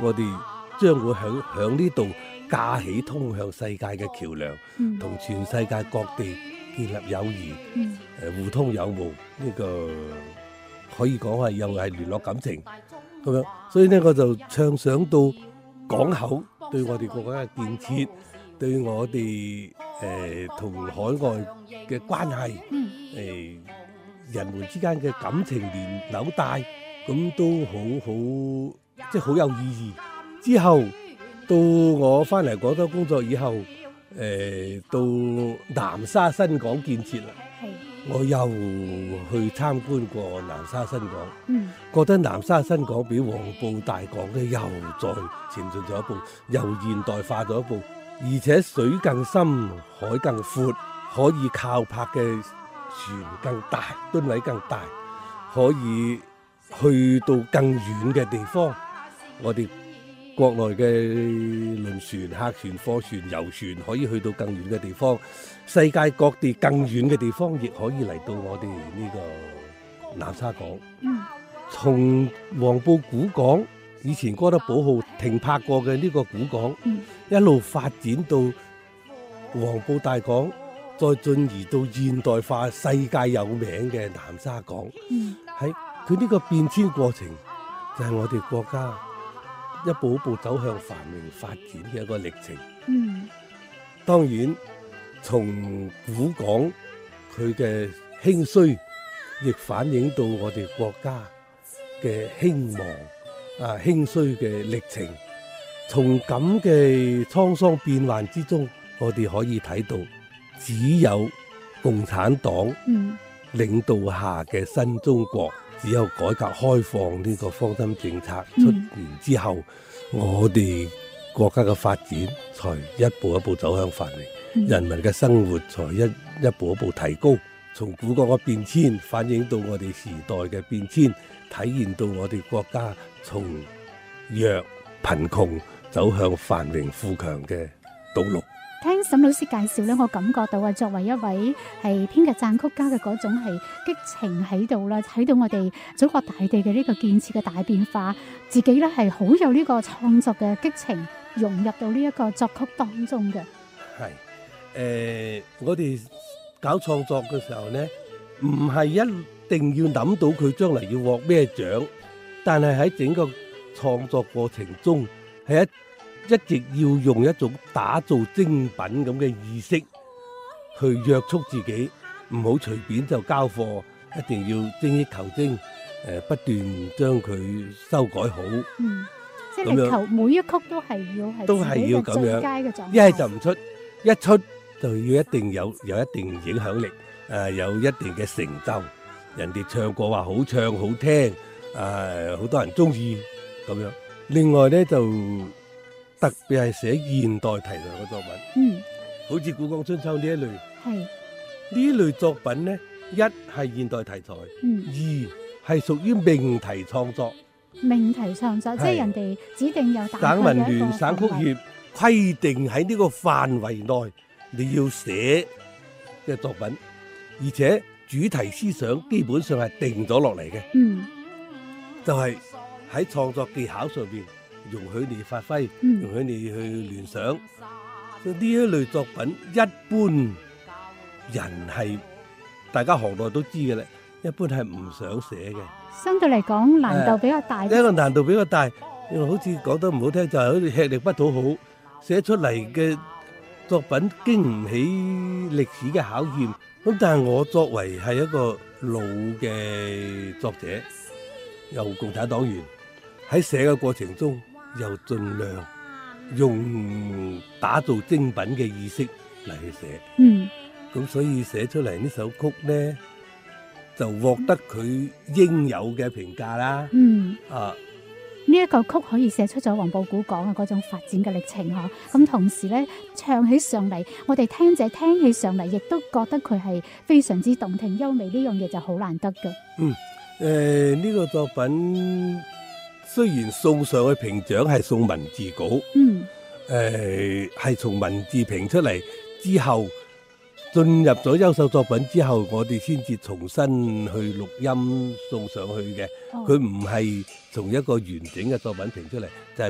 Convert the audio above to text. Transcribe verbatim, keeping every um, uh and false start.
我哋將會響響呢度架起通向世界嘅橋梁，同、嗯、全世界各地建立友誼，誒、嗯呃、互通有無，呢、這個可以講係又係聯絡感情咁樣。所以呢，我就暢想到港口對我哋國家嘅建設，對我哋誒同海外嘅關係，誒、嗯呃、人們之間嘅感情連紐帶，咁都好好，即係好有意義。之後到我翻嚟廣州工作以後，誒、呃、到南沙新港建設啦，我又去參觀過南沙新港，嗯、覺得南沙新港比黃埔大港咧又再前進咗一步，又現代化咗一步，而且水更深，海更闊，可以靠泊嘅船更大，噸位更大，可以去到更遠嘅地方。我哋國內嘅輪船、客船、貨船、遊船可以去到更遠嘅地方，世界各地更遠嘅地方亦可以嚟到我哋呢個南沙港。嗯，從黃埔古港以前哥德堡號停泊過嘅呢個古港，嗯、一路發展到黃埔大港，再進而到現代化、世界有名嘅南沙港。嗯，喺佢呢個變遷過程，就係我哋國家一步一步走向繁榮發展嘅一個歷程。嗯，當然從古港佢嘅興衰，亦反映到我哋國家嘅興亡啊興衰嘅歷程。從咁嘅滄桑變幻之中，我哋可以睇到，只有共產黨領導下嘅新中國，只有改革開放呢個方針政策出現之後，嗯、我哋國家嘅發展才一步一步走向繁榮，嗯、人民嘅生活才一一步一步提高。從古港嘅變遷反映到我哋時代嘅變遷，體現到我哋國家從弱貧窮走向繁榮富強嘅道路。 聽沈老師介紹咧，我感覺到啊，作為一位係編劇撰曲家嘅嗰種係激情喺度啦，睇到我哋祖國大地嘅呢個建設嘅大變化，自己咧係好有呢個創作嘅激情融入到呢一個作曲當中嘅。 係，誒、呃，我哋搞創作嘅時候咧，唔係一定要諗到佢將來要獲咩獎，但係喺整個創作過程中係一。一直要用一種打造精品咁嘅意識去約束自己，唔好隨便就交貨，一定要精益求精，誒、呃、不斷將佢修改好。嗯， 即係求每一曲都係要係都係要咁樣，一係就唔出，一出就要一定有有一定影響力，誒、呃、有一定嘅成就，人哋唱過話好唱好聽，誒、呃、好多人中意咁樣。另外咧就。特別係寫現代題材嘅作品，嗯，好似《古港春秋》呢一類，係呢一類作品咧，一係現代題材，嗯，二係屬於命題創作。 命題創作，即係人哋指定有省文聯、省曲協規定喺呢個範圍內你要寫嘅作品，而且主題思想基本上係定咗落嚟嘅，嗯，就係喺創作技巧上邊。容許你發揮，容許你去聯想。所以呢一類作品，一般人係大家行內都知嘅啦，一般係唔想寫嘅。 相對嚟講，難度比較大。 呢、呃、個難度比較大，因為好似講得唔好聽，就係好似吃力不討好，寫出嚟嘅作品經唔起歷史嘅考驗。咁但係我作為係一個老嘅作者，又共產黨員，喺寫嘅過程中。又盡量用打造精品嘅意識嚟去寫，嗯，咁所以寫出嚟呢首曲咧，就獲得佢應有嘅評價啦，嗯，啊， 呢一個曲可以寫出咗黃埔古港嘅嗰種發展嘅歷程嗬，咁同時咧唱起上嚟，我哋聽者聽起上嚟，亦都覺得佢係非常之動聽優美，呢樣嘢就好難得嘅。 嗯，誒、呃、呢、這個作品。雖然送上去評獎係送文字稿，嗯，誒係從文字評出嚟之後，進入咗優秀作品之後，我哋先至重新去錄音送上去嘅。佢唔係從一個完整嘅作品評出嚟，就係